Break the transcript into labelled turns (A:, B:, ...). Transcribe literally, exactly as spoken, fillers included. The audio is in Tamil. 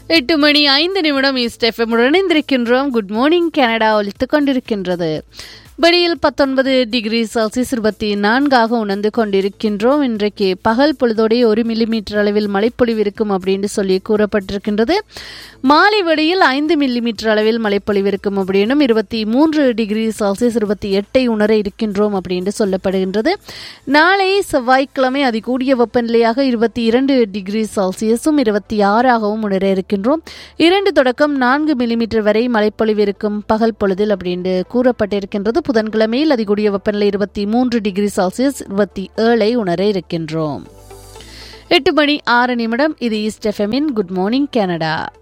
A: எட்டு மணி ஐந்து நிமிடம் ஈஸ்ட் எஃப்எம் இணைந்திருக்கின்றோம். குட் மார்னிங் கனடா ஒலித்துக் கொண்டிருக்கின்றது. வெளியில் பத்தொன்பது டிகிரி செல்சியஸ் இருபத்தி நான்காக உணர்ந்து கொண்டிருக்கின்றோம். இன்றைக்கு பகல் பொழுதோடைய ஒரு மில்லிமீட்டர் அளவில் மழைப்பொழிவு இருக்கும் அப்படின்னு சொல்லி கூறப்பட்டிருக்கின்றது. மாலை வெளியில் ஐந்து மில்லிமீட்டர் அளவில் மழைப்பொழிவு இருக்கும் அப்படின்னும் இருபத்தி மூன்று டிகிரி செல்சியஸ் இருபத்தி எட்டை உணர இருக்கின்றோம் அப்படின்னு சொல்லப்படுகின்றது. நாளை செவ்வாய்க்கிழமை அதிகூடிய வெப்பநிலையாக இருபத்தி இரண்டு டிகிரி செல்சியஸும் இருபத்தி ஆறாகவும் உணர இருக்கின்றோம். இரண்டு தொடக்கம் நான்கு மில்லிமீட்டர் வரை மழைப்பொழிவு இருக்கும் பகல் பொழுதில் அப்படின்னு கூறப்பட்டிருக்கின்றது. புதன்கிழமையில் அதிகூடிய வெப்பநிலை இருபத்தி மூன்று டிகிரி செல்சியஸ் இருபத்தி ஏழை உணர இருக்கின்றோம். எட்டு மணி ஆறு நிமிடம். இது ஈஸ்ட் எஃப்எம்மின் குட் மார்னிங் கனடா.